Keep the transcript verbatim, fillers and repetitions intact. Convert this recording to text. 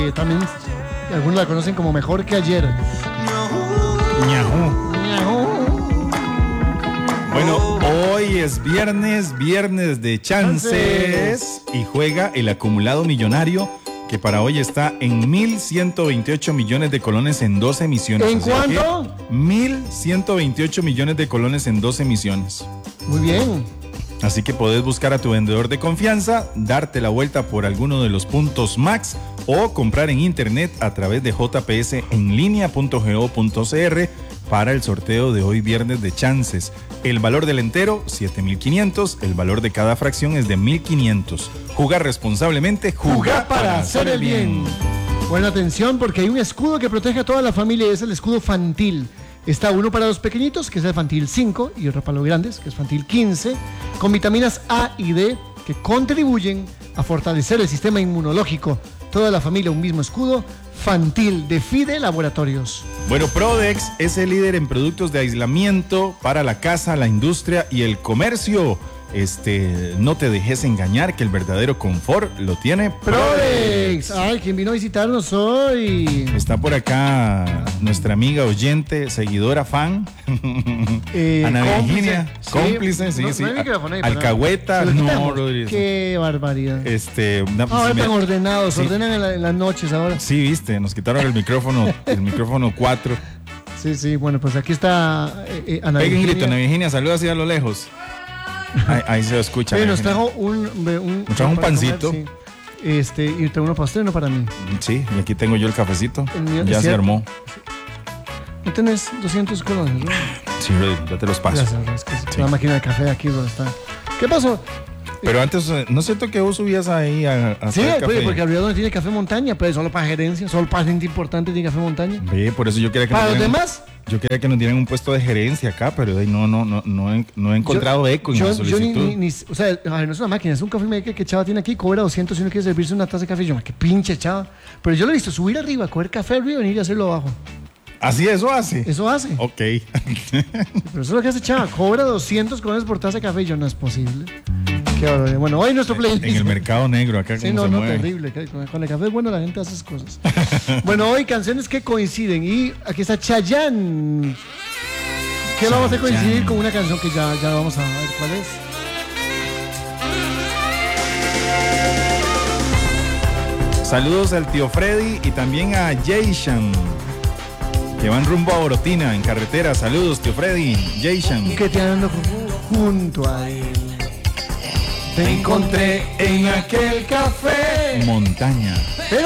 que también algunos la conocen como Mejor que Ayer. Ñajú. Bueno, hoy es viernes, viernes de chances y juega el acumulado millonario que para hoy está en mil ciento veintiocho millones de colones en dos emisiones. ¿En cuánto? mil ciento veintiocho millones de colones en dos emisiones. Muy bien. Así que podés buscar a tu vendedor de confianza, darte la vuelta por alguno de los puntos Max o comprar en internet a través de j p s en línea punto go punto c r para el sorteo de hoy viernes de chances. El valor del entero, siete mil quinientos. El valor de cada fracción es de mil quinientos. Jugar responsablemente, jugar para, para hacer el bien. Buena atención porque hay un escudo que protege a toda la familia y es el escudo Fantil. Está uno para los pequeñitos, que es el Fantil cinco, y otro para los grandes, que es Fantil quince, con vitaminas A y D que contribuyen a fortalecer el sistema inmunológico. Toda la familia, un mismo escudo, Fantil de Fide Laboratorios. Bueno, Prodex es el líder en productos de aislamiento para la casa, la industria y el comercio. Este, no te dejes engañar que el verdadero confort lo tiene Prodex. Ay, ¿quién vino a visitarnos hoy? Está por acá nuestra amiga oyente, seguidora, fan, eh, Ana Virginia, sí, cómplice, sí, no, sí. No hay micrófono ahí, Alcahueta, no, Rodríguez. Qué barbaridad. Este, no, ahora están me... ordenados, sí. ordenan en, la, en las noches ahora. Sí, viste, nos quitaron el micrófono, el micrófono cuatro. Sí, sí, bueno, pues aquí está eh, eh, Ana Peguen Virginia. grito, Ana Virginia, saluda así a lo lejos. Ahí, ahí se lo escucha. Sí, nos trajo un, un, nos trajo un pancito. Comer, sí. Este, y tengo uno para usted, uno para mí. Sí, y aquí tengo yo el cafecito. El mío, ya se cierto. armó. ¿No tenés doscientos colones, no? Sí, ya te los paso. Gracias, es que sí. La máquina de café aquí donde está. ¿Qué pasó? Pero antes, ¿no siento que vos subías ahí a, a sí, hacer café? Sí, porque arriba donde tiene café montaña, pero solo para gerencia, solo para gente importante tiene café montaña. Ve, por eso yo quería que ¿Para nos los dieran, demás? Yo quería que nos dieran un puesto de gerencia acá, pero de ahí no, no, no, no, he, no he encontrado yo, eco en yo, la solicitud. Yo ni, ni, ni, o sea, a ver, no es una máquina, es un café maker que Chava tiene aquí, cobra doscientos si uno quiere servirse una taza de café. Yo, qué pinche Chava. Pero yo lo he visto subir arriba, coger café arriba y venir a hacerlo abajo. ¿Así eso hace? Eso hace. Ok. Pero eso es lo que hace Chava, cobra doscientos colones por taza de café y yo, no es posible. Qué barbaridad. Bueno, hoy nuestro playlist. En el mercado negro, acá sí, como no, se no, mueve. terrible. Con el café es bueno, la gente hace esas cosas. Bueno, hoy canciones que coinciden. Y aquí está Chayanne. Que lo vamos a coincidir con una canción que ya, ya vamos a ver cuál es. Saludos al tío Freddy y también a Jason, que van rumbo a Orotina en carretera. Saludos, tío Freddy, Jason. Que te ando junto a él. Te encontré en aquel café. Montaña.